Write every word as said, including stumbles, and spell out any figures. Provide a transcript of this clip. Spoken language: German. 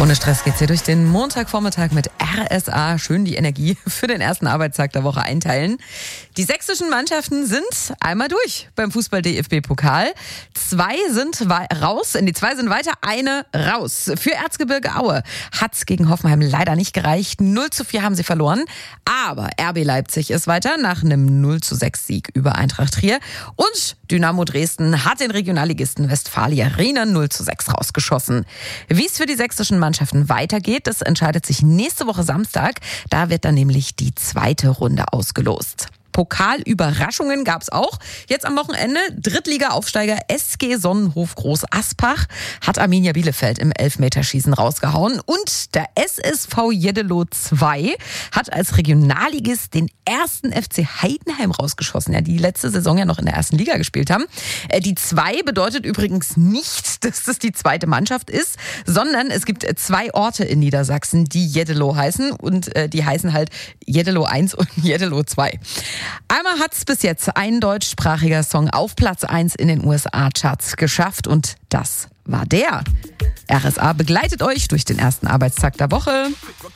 Ohne Stress geht's hier durch den Montagvormittag mit R S A. Schön die Energie für den ersten Arbeitstag der Woche einteilen. Die sächsischen Mannschaften sind einmal durch beim Fußball-D F B-Pokal. Zwei sind raus, in die zwei sind weiter, eine raus. Für Erzgebirge Aue hat's gegen Hoffenheim leider nicht gereicht. null zu vier haben sie verloren. Aber R B Leipzig ist weiter nach einem null zu sechs Sieg über Eintracht Trier. Und Dynamo Dresden hat den Regionalligisten Westfalia Rehne null zu sechs rausgeschossen. Wie es für die sächsischen Mannschaften weitergeht, das entscheidet sich nächste Woche Samstag. Da wird dann nämlich die zweite Runde ausgelost. Pokalüberraschungen gab's auch. Jetzt am Wochenende Drittliga-Aufsteiger S G Sonnenhof Groß Aspach hat Arminia Bielefeld im Elfmeterschießen rausgehauen. Und der S S V Jeddelo zwei hat als Regionalligist den ersten F C Heidenheim rausgeschossen, ja, die letzte Saison ja noch in der ersten Liga gespielt haben. Die zwei bedeutet übrigens nicht, dass das die zweite Mannschaft ist, sondern es gibt zwei Orte in Niedersachsen, die Jeddelo heißen und die heißen halt Jeddelo eins und Jeddelo zwei. Einmal hat es bis jetzt ein deutschsprachiger Song auf Platz eins in den U S A-Charts geschafft und das war der. R S A begleitet euch durch den ersten Arbeitstag der Woche.